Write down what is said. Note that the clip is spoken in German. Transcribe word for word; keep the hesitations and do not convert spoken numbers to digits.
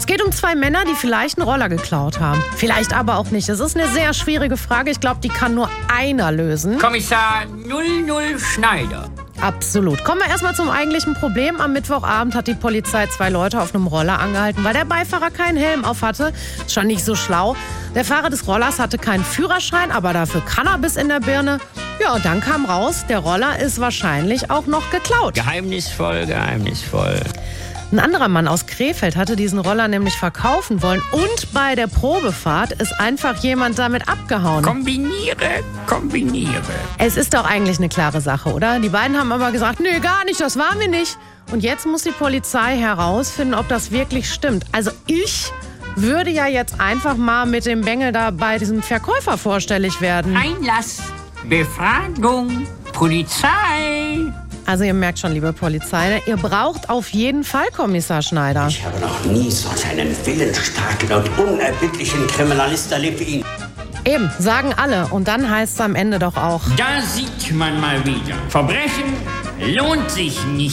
Es geht um zwei Männer, die vielleicht einen Roller geklaut haben. Vielleicht aber auch nicht. Es ist eine sehr schwierige Frage. Ich glaube, die kann nur einer lösen. Kommissar null null Schneider. Absolut. Kommen wir erstmal zum eigentlichen Problem. Am Mittwochabend hat die Polizei zwei Leute auf einem Roller angehalten, weil der Beifahrer keinen Helm auf hatte. Ist schon nicht so schlau. Der Fahrer des Rollers hatte keinen Führerschein, aber dafür Cannabis in der Birne. Ja, und dann kam raus, der Roller ist wahrscheinlich auch noch geklaut. Geheimnisvoll, geheimnisvoll. Ein anderer Mann aus Krefeld hatte diesen Roller nämlich verkaufen wollen und bei der Probefahrt ist einfach jemand damit abgehauen. Kombiniere, kombiniere. Es ist doch eigentlich eine klare Sache, oder? Die beiden haben aber gesagt, nee, gar nicht, das waren wir nicht. Und jetzt muss die Polizei herausfinden, ob das wirklich stimmt. Also ich würde ja jetzt einfach mal mit dem Bengel da bei diesem Verkäufer vorstellig werden. Einlass, Befragung, Polizei. Also ihr merkt schon, liebe Polizei, ne? Ihr braucht auf jeden Fall Kommissar Schneider. Ich habe noch nie so einen willensstarken und unerbittlichen Kriminalist erlebt wie ihn. Eben, sagen alle. Und dann heißt es am Ende doch auch: Da sieht man mal wieder. Verbrechen lohnt sich nicht.